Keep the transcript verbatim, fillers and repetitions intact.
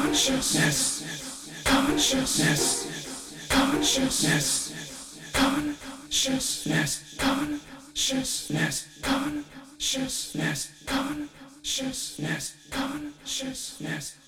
consciousness, consciousness, consciousness, consciousness, consciousness, consciousness, consciousness, consciousness.